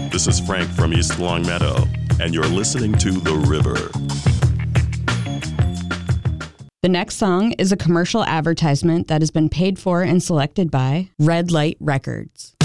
This is Frank from East Longmeadow, and you're listening to The River. The next song is a commercial advertisement that has been paid for and selected by Red Light Records.